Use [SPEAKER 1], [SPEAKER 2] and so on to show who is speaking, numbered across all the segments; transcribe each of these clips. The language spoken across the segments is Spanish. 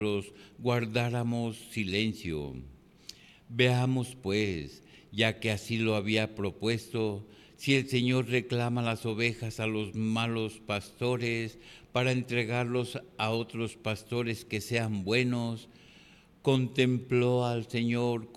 [SPEAKER 1] guardáramos silencio. Veamos pues, ya que así lo había propuesto, si el Señor reclama las ovejas a los malos pastores para entregarlos a otros pastores que sean buenos. Contempló al Señor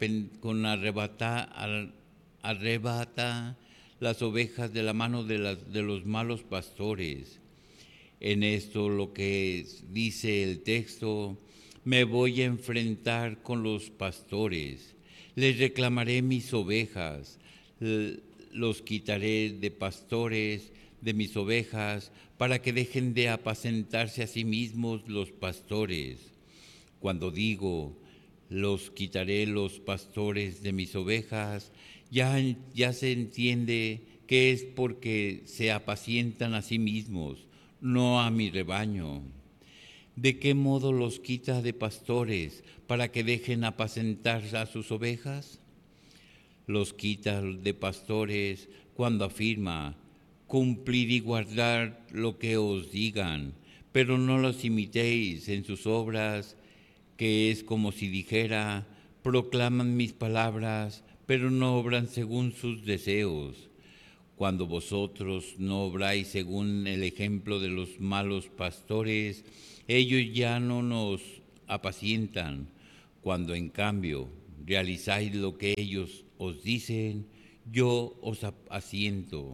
[SPEAKER 1] arrebata las ovejas de la mano de los malos pastores. En esto lo que dice el texto: me voy a enfrentar con los pastores, les reclamaré mis ovejas, los quitaré de pastores de mis ovejas para que dejen de apacentarse a sí mismos los pastores. Cuando digo, los quitaré los pastores de mis ovejas, ya se entiende que es porque se apacientan a sí mismos, no a mi rebaño. ¿De qué modo los quita de pastores para que dejen apacentar a sus ovejas? Los quita de pastores cuando afirma: cumplid y guardar lo que os digan, pero no los imitéis en sus obras, que es como si dijera: proclaman mis palabras, pero no obran según sus deseos. Cuando vosotros no obráis según el ejemplo de los malos pastores, ellos ya no nos apacientan. Cuando en cambio realizáis lo que ellos os dicen, yo os apaciento.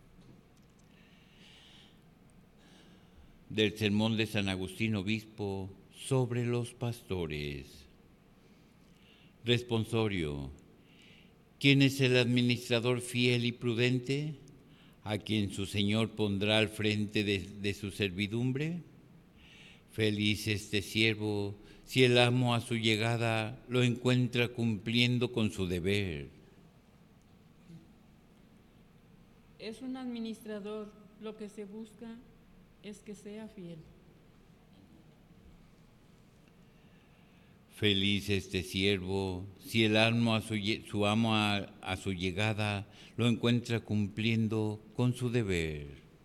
[SPEAKER 1] Del sermón de San Agustín Obispo sobre los pastores. Responsorio: ¿quién es el administrador fiel y prudente, a quien su Señor pondrá al frente de su servidumbre? Feliz este siervo si el amo a su llegada lo encuentra cumpliendo con su deber.
[SPEAKER 2] Es un administrador, lo que se busca es que sea fiel.
[SPEAKER 1] Feliz este siervo si el amo su amo a su llegada lo encuentra cumpliendo con su deber.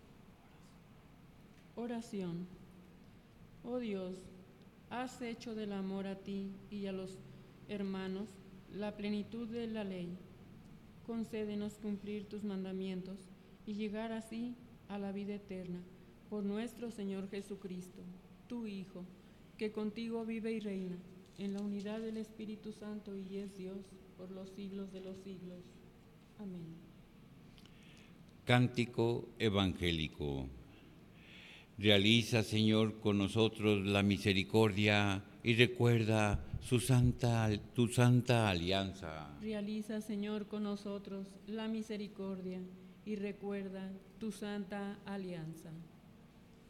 [SPEAKER 2] Oración. Oh Dios, has hecho del amor a ti y a los hermanos la plenitud de la ley. Concédenos cumplir tus mandamientos y llegar así a la vida eterna, por nuestro Señor Jesucristo, tu Hijo, que contigo vive y reina, en la unidad del Espíritu Santo y es Dios, por los siglos de los siglos. Amén.
[SPEAKER 1] Cántico evangélico. Realiza, Señor, con nosotros la misericordia y recuerda tu santa alianza.
[SPEAKER 2] Realiza, Señor, con nosotros la misericordia y recuerda tu santa alianza.